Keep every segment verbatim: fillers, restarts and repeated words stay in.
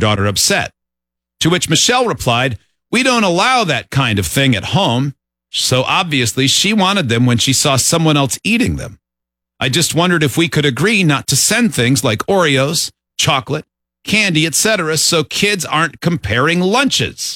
daughter upset. To which Michelle replied, "We don't allow that kind of thing at home." So obviously she wanted them when she saw someone else eating them. I just wondered if we could agree not to send things like Oreos, chocolate, candy, et cetera, so kids aren't comparing lunches.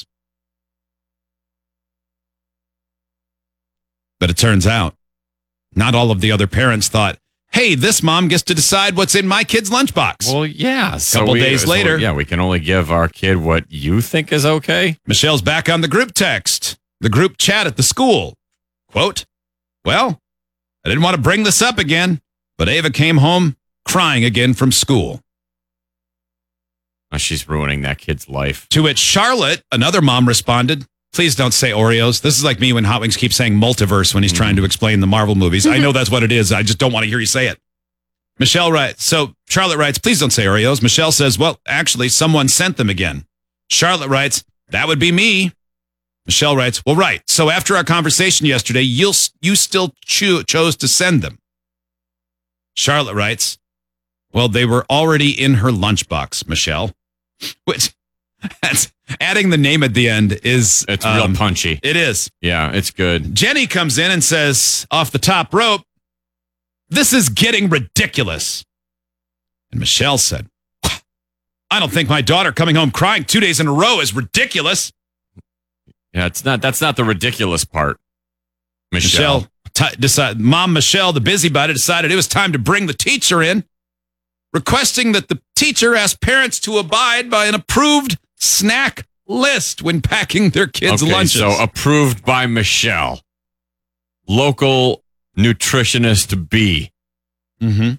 But it turns out, not all of the other parents thought, hey, this mom gets to decide what's in my kid's lunchbox. Well, yeah. A couple we, days so, later. Yeah, we can only give our kid what you think is okay. Michelle's back on the group text, the group chat at the school. Quote, well, I didn't want to bring this up again, but Ava came home crying again from school. Oh, she's ruining that kid's life. To which Charlotte, another mom, responded, please don't say Oreos. This is like me when Hot Wings keeps saying multiverse when he's mm. trying to explain the Marvel movies. I know that's what it is. I just don't want to hear you say it. Michelle writes, so Charlotte writes, please don't say Oreos. Michelle says, well, actually, someone sent them again. Charlotte writes, that would be me. Michelle writes, well, right. So after our conversation yesterday, you'll, you still cho- chose to send them. Charlotte writes, well, they were already in her lunchbox, Michelle. Which, that's, adding the name at the end is... It's um, real punchy. It is. Yeah, it's good. Jenny comes in and says, off the top rope, this is getting ridiculous. And Michelle said, I don't think my daughter coming home crying two days in a row is ridiculous. Yeah, it's not. That's not the ridiculous part. Michelle, Michelle t- decide, Mom Michelle, the busybody, decided it was time to bring the teacher in, requesting that the teacher ask parents to abide by an approved snack list when packing their kids' okay, lunches. So approved by Michelle, local nutritionist B. Mm-hmm.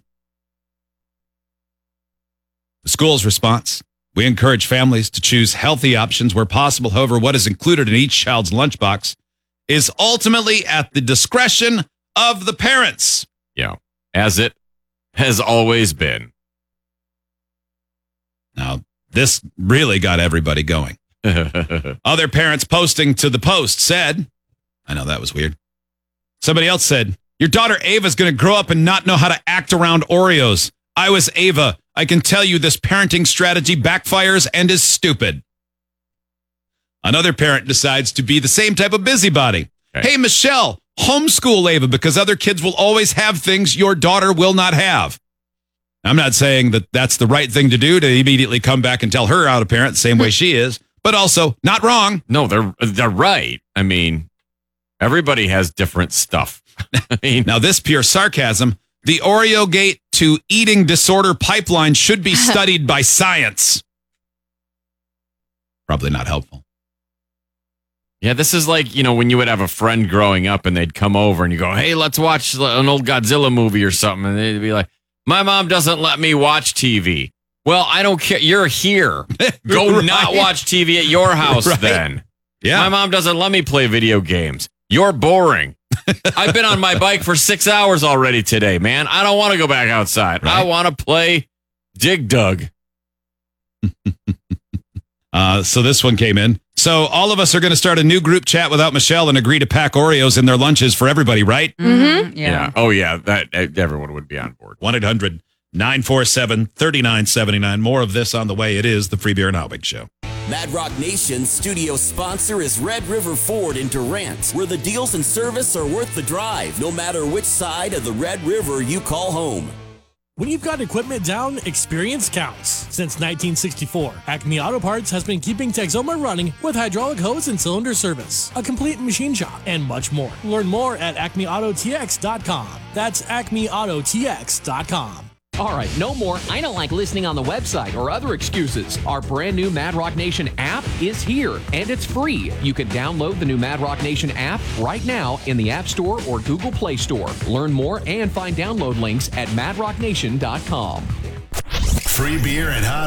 The school's response. We encourage families to choose healthy options where possible. However, what is included in each child's lunchbox is ultimately at the discretion of the parents. Yeah, as it has always been. Now, this really got everybody going. Other parents posting to the post said, I know that was weird. Somebody else said, your daughter Ava's going to grow up and not know how to act around Oreos. I was Ava. I can tell you this parenting strategy backfires and is stupid. Another parent decides to be the same type of busybody. Okay. Hey, Michelle, homeschool Ava because other kids will always have things your daughter will not have. I'm not saying that that's the right thing to do to immediately come back and tell her how to parent the same way she is, but also not wrong. No, they're they're right. I mean, everybody has different stuff. I mean, now this pure sarcasm. The Oreo gate to eating disorder pipeline should be studied by science. Probably not helpful. Yeah, this is like, you know, when you would have a friend growing up and they'd come over and you go, hey, let's watch an old Godzilla movie or something. And they'd be like, my mom doesn't let me watch T V. Well, I don't care. You're here. Go right. Not watch T V at your house right. then. Yeah. My mom doesn't let me play video games. You're boring. I've been on my bike for six hours already today, man. I don't want to go back outside. Right. I want to play Dig Dug. uh, so this one came in. So all of us are going to start a new group chat without Michelle and agree to pack Oreos in their lunches for everybody, right? Mm-hmm. Yeah. yeah. Oh, yeah. That everyone would be on board. one eight hundred nine four seven three nine seven nine. More of this on the way. It is the Free Beer and Hot Wings Show. Mad Rock Nation's studio sponsor is Red River Ford in Durant, where the deals and service are worth the drive, no matter which side of the Red River you call home. When you've got equipment down, experience counts. Since nineteen sixty-four, Acme Auto Parts has been keeping Texoma running with hydraulic hose and cylinder service, a complete machine shop, and much more. Learn more at acme auto t x dot com. That's acme auto t x dot com. All right, no more I don't like listening on the website or other excuses. Our brand new Mad Rock Nation app is here, and it's free. You can download the new Mad Rock Nation app right now in the App Store or Google Play Store. Learn more and find download links at mad rock nation dot com. Free Beer and Hot